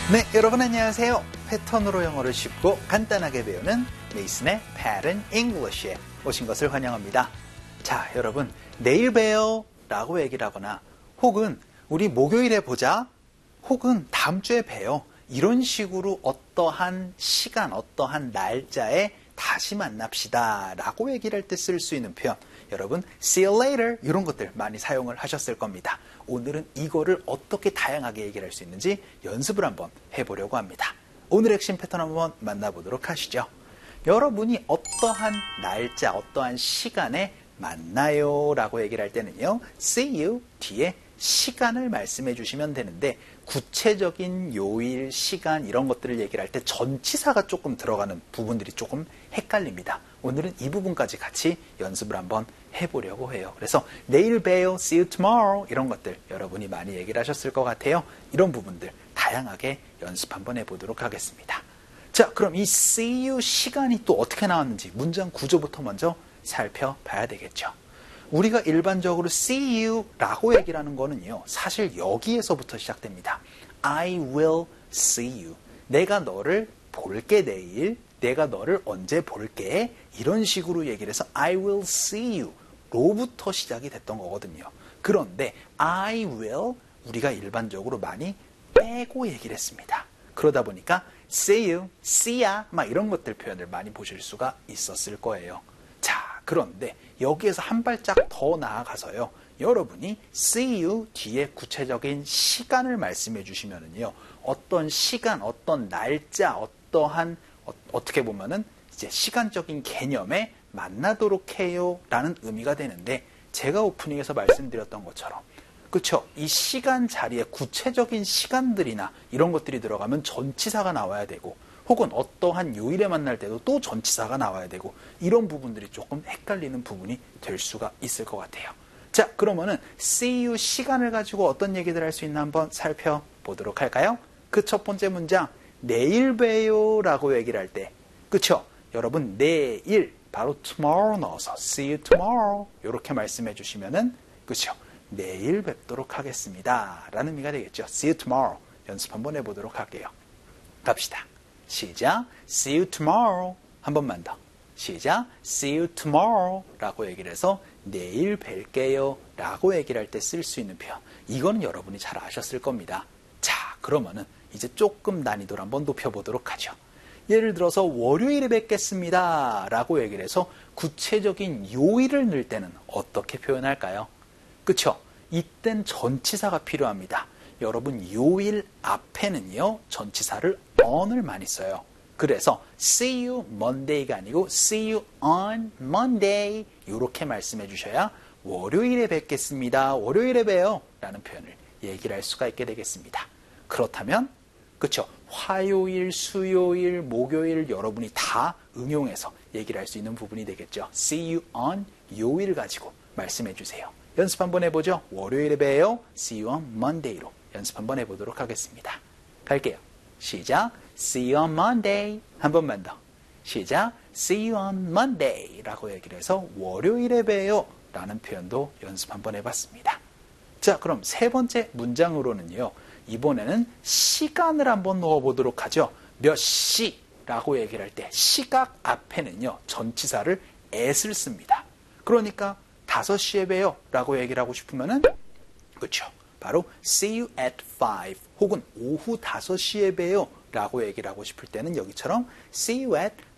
네, 여러분 안녕하세요. 패턴으로 영어를 쉽고 간단하게 배우는 메이슨의 Pattern English에 오신 것을 환영합니다. 자, 여러분 내일 봬요 라고 얘기를 하거나 혹은 우리 목요일에 보자 혹은 다음 주에 봬요 이런 식으로 어떠한 시간, 어떠한 날짜에 다시 만납시다 라고 얘기를 할 때 쓸 수 있는 표현 여러분 see you later 이런 것들 많이 사용을 하셨을 겁니다. 오늘은 이거를 어떻게 다양하게 얘기를 할 수 있는지 연습을 한번 해보려고 합니다. 오늘의 핵심 패턴 한번 만나보도록 하시죠. 여러분이 어떠한 날짜, 어떠한 시간에 만나요 라고 얘기를 할 때는요 see you 뒤에 시간을 말씀해 주시면 되는데 구체적인 요일, 시간 이런 것들을 얘기를 할 때 전치사가 조금 들어가는 부분들이 조금 헷갈립니다. 오늘은 이 부분까지 같이 연습을 한번 해보려고 해요. 그래서 내일 봬요, see you tomorrow 이런 것들 여러분이 많이 얘기를 하셨을 것 같아요. 이런 부분들 다양하게 연습 한번 해보도록 하겠습니다. 자, 그럼 이 see you 시간이 또 어떻게 나왔는지 문장 구조부터 먼저 살펴봐야 되겠죠. 우리가 일반적으로 see you 라고 얘기를 하는 거는요 사실 여기에서부터 시작됩니다. I will see you. 내가 너를 볼게 내일. 내가 너를 언제 볼게. 이런 식으로 얘기를 해서 I will see you 로부터 시작이 됐던 거거든요. 그런데 I will 우리가 일반적으로 많이 빼고 얘기를 했습니다. 그러다 보니까 see you, see ya 막 이런 것들 표현을 많이 보실 수가 있었을 거예요. 자, 그런데 여기에서 한 발짝 더 나아가서요. 여러분이 see you 뒤에 구체적인 시간을 말씀해 주시면은요. 어떤 시간, 어떤 날짜, 어떠한 어떻게 보면은 이제 시간적인 개념에 만나도록 해요 라는 의미가 되는데 제가 오프닝에서 말씀드렸던 것처럼 그렇죠? 이 시간 자리에 구체적인 시간들이나 이런 것들이 들어가면 전치사가 나와야 되고 혹은 어떠한 요일에 만날 때도 또 전치사가 나와야 되고 이런 부분들이 조금 헷갈리는 부분이 될 수가 있을 것 같아요. 자, 그러면은 see you 시간을 가지고 어떤 얘기들 할 수 있나 한번 살펴보도록 할까요? 그 첫 번째 문장 내일 봬요 라고 얘기를 할 때 그쵸? 여러분 내일 바로 tomorrow 넣어서 see you tomorrow 이렇게 말씀해 주시면은 그쵸? 내일 뵙도록 하겠습니다 라는 의미가 되겠죠. see you tomorrow 연습 한번 해보도록 할게요. 갑시다. 시작. see you tomorrow 한 번만 더. 시작. see you tomorrow 라고 얘기를 해서 내일 뵐게요 라고 얘기를 할 때 쓸 수 있는 표현 이거는 여러분이 잘 아셨을 겁니다. 자, 그러면은 이제 조금 난이도를 한번 높여보도록 하죠. 예를 들어서 월요일에 뵙겠습니다 라고 얘기를 해서 구체적인 요일을 넣을 때는 어떻게 표현할까요? 그쵸? 이땐 전치사가 필요합니다. 여러분 요일 앞에는요 전치사를 on을 많이 써요. 그래서 see you Monday가 아니고 see you on Monday 이렇게 말씀해 주셔야 월요일에 뵙겠습니다. 월요일에 봬요 라는 표현을 얘기를 할 수가 있게 되겠습니다. 그렇다면 그렇죠. 화요일, 수요일, 목요일 여러분이 다 응용해서 얘기를 할 수 있는 부분이 되겠죠. see you on 요일 가지고 말씀해 주세요. 연습 한번 해보죠. 월요일에 봬요. see you on Monday로 연습 한번 해보도록 하겠습니다. 갈게요. 시작. see you on Monday. 한 번만 더. 시작. see you on Monday 라고 얘기를 해서 월요일에 봬요 라는 표현도 연습 한번 해봤습니다. 자, 그럼 세 번째 문장으로는요. 이번에는 시간을 한번 넣어보도록 하죠. 몇 시라고 얘기를 할 때 시각 앞에는요. 전치사를 at을 씁니다. 그러니까 5시에 봬요 라고 얘기를 하고 싶으면은 그렇죠. 바로 see you at 5 혹은 오후 5시에 봬요 라고 얘기를 하고 싶을 때는 여기처럼 see you at